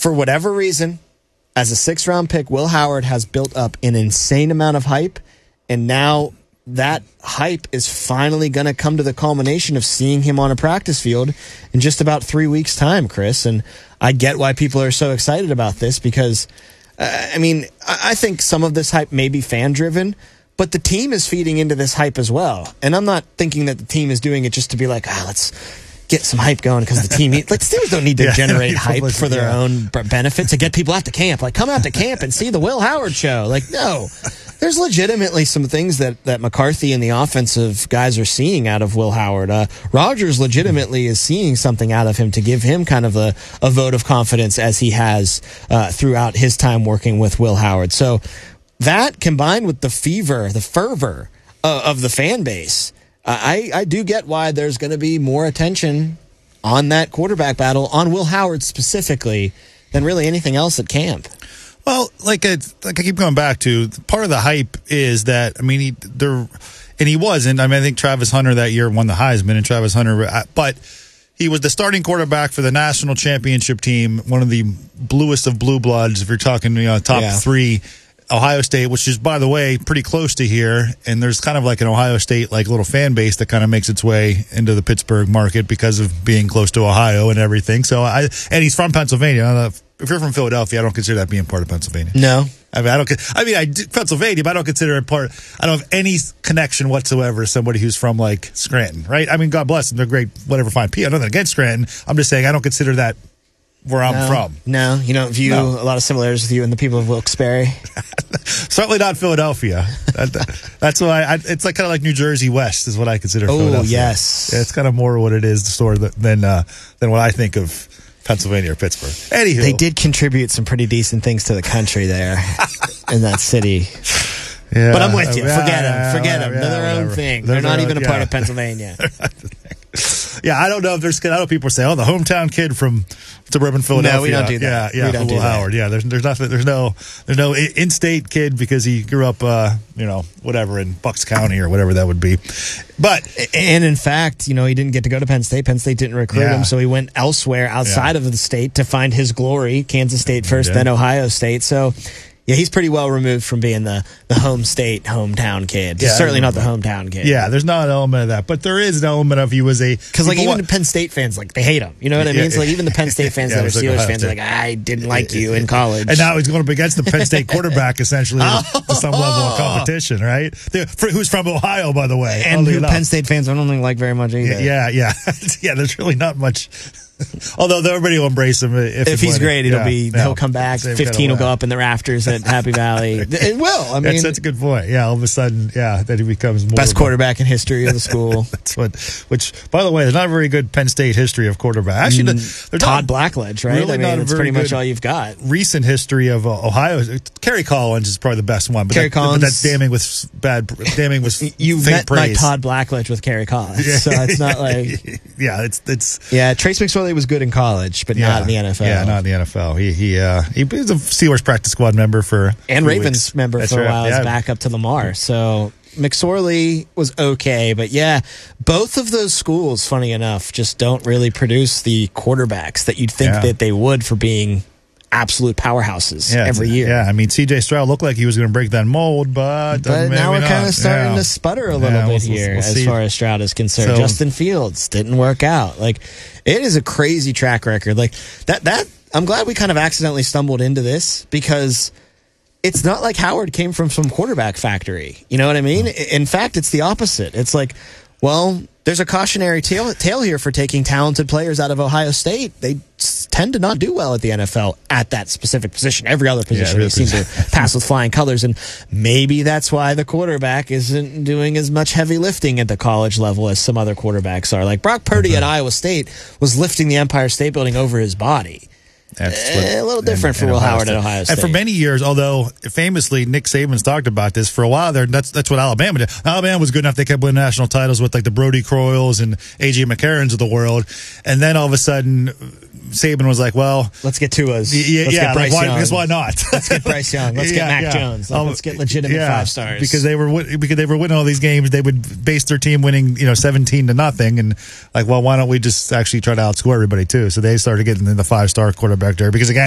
for whatever reason, as a 6th-round pick, Will Howard has built up an insane amount of hype, and now that hype is finally going to come to the culmination of seeing him on a practice field in just about 3 weeks' time, Chris. And I get why people are so excited about this because, I think some of this hype may be fan-driven, but the team is feeding into this hype as well. And I'm not thinking that the team is doing it just to be like, let's get some hype going because the team Steelers don't need to generate hype for their own benefit to get people out to camp. Like, come out to camp and see the Will Howard show. Like, no. There's legitimately some things that McCarthy and the offensive guys are seeing out of Will Howard. Rodgers legitimately is seeing something out of him to give him kind of a vote of confidence as he has throughout his time working with Will Howard. So that combined with the fervor of the fan base, I do get why there's going to be more attention on that quarterback battle, on Will Howard specifically, than really anything else at camp. Well, like I keep going back to, part of the hype is that, he wasn't. I think Travis Hunter that year won the Heisman, and Travis Hunter, but he was the starting quarterback for the national championship team, one of the bluest of blue bloods, if you're talking top 3. Ohio State, which is, by the way, pretty close to here, and there's kind of like an Ohio State little fan base that kind of makes its way into the Pittsburgh market because of being close to Ohio and everything. And he's from Pennsylvania. If you're from Philadelphia, I don't consider that being part of Pennsylvania. No. I do Pennsylvania, but I don't consider it part. I don't have any connection whatsoever to somebody who's from Scranton, right? God bless them. They're great, whatever, fine people. Nothing against Scranton. I'm just saying I don't consider that where I'm from. No, you don't view a lot of similarities with you and the people of Wilkes-Barre? Certainly not Philadelphia. That's why it's kind of like New Jersey West is what I consider Philadelphia. Oh, yes. Yeah, it's kind of more what it is, the store, than what I think of Pennsylvania or Pittsburgh. Anywho. They did contribute some pretty decent things to the country there in that city. Yeah, but I'm with you. Forget them. They're their own thing. They're not even a part of Pennsylvania. Yeah, I don't know if I know people say, the hometown kid from suburban Philadelphia. No, we don't do that. Yeah, Will Howard. Yeah, there's no in-state kid because he grew up, whatever, in Bucks County or whatever that would be. And in fact, he didn't get to go to Penn State. Penn State didn't recruit him, so he went elsewhere outside of the state to find his glory. Kansas State first, then Ohio State. So, yeah, he's pretty well removed from being the home state, hometown kid. He's certainly not the hometown kid. Yeah, there's not an element of that. But there is an element of he was a... Because, even Penn State fans, they hate him. You know what I mean? So, even the Penn State fans that are Steelers fans are like, I didn't like you in college. And now he's going up against the Penn State quarterback, essentially, to some level of competition, right? Who's from Ohio, by the way. And who Penn State fans I don't think like very much either. Yeah. Yeah, there's really not much... Although everybody will embrace him if he's great. He'll come back. 15 will go up in the rafters at Happy Valley. It will. That's a good point. Yeah, all of a sudden, that he becomes more best quarterback in history of the school. Which, by the way, there's not a very good Penn State history of quarterback. Actually, Todd Blackledge, right? Really that's pretty much all you've got. Recent history of Ohio. Kerry Collins is probably the best one, but that's damning with you fake met praise. My Todd Blackledge with Kerry Collins, so it's not like Trace McSorley was good in college, but not in the NFL. Yeah, not in the NFL. He was a Steelers practice squad member and Ravens member for a while as backup to Lamar. So McSorley was okay, but both of those schools, funny enough, just don't really produce the quarterbacks that you'd think that they would for being absolute powerhouses every year. Yeah, C.J. Stroud looked like he was going to break that mold, but now we're kind of starting to sputter a little bit here as far as Stroud is concerned. Justin Fields didn't work out. It is a crazy track record. That I'm glad we kind of accidentally stumbled into this because it's not like Howard came from some quarterback factory. You know what I mean? In fact, it's the opposite. It's there's a cautionary tale here for taking talented players out of Ohio State. They tend to not do well at the NFL at that specific position. Every other position they seem to pass with flying colors, and maybe that's why the quarterback isn't doing as much heavy lifting at the college level as some other quarterbacks are. Brock Purdy at Iowa State was lifting the Empire State Building over his body. A little different for Will Howard at Ohio State. And for many years, although famously Nick Saban's talked about this for a while there, that's what Alabama did. Alabama was good enough; they kept winning national titles with the Brody Croyles and A.J. McCarrons of the world. And then all of a sudden, Saban was like, "Well, let's get Tua's. Why not? Let's get Bryce Young. Let's get Mac Jones. Let's get legitimate 5 stars." Because they were winning all these games, they would base their team winning 17-0, and why don't we just actually try to outscore everybody too? So they started getting in the 5-star quarterback there because again.